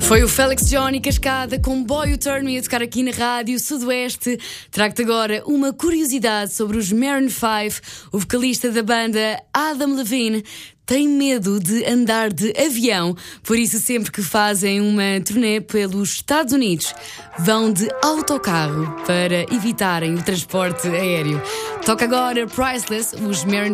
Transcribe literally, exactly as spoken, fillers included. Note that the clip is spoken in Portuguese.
Foi o Félix Johnny Cascada com Boy You Turn Me a tocar aqui na Rádio Sudoeste. Trago-te agora uma curiosidade sobre os Maroon five. O vocalista da banda, Adam Levine, tem medo de andar de avião, por isso sempre que fazem uma turnê pelos Estados Unidos, vão de autocarro para evitarem o transporte aéreo. Toca agora Priceless, os Maroon